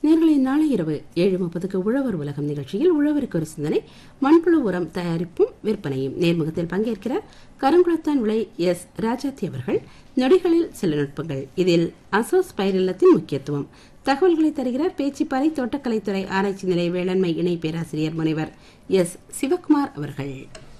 நேர்களை நாளை இரவு 7:30 உழவர் உலகம் நிகழ்ச்சியில் உழவருக்கு ஒரு சிந்தனை, மண்புழு உரம் தயாரிப்பும் விற்பனையும். நேர்முகத்தில் பங்கேற்கிறார் கருங்குளத்தான் விளை எஸ். ராஜாத்தி அவர்கள். நொடிகளில் சில நுட்பங்கள், இதில் அசோஸ்பைரில்லத்தின் முக்கியத்துவம். தகவல்களை தருகிறார் பேச்சிப்பாறை தோட்டக்கலைத்துறை ஆராய்ச்சி நிலைய வேளாண்மை இணை பேராசிரியர் முனைவர் எஸ். சிவகுமார் அவர்கள்.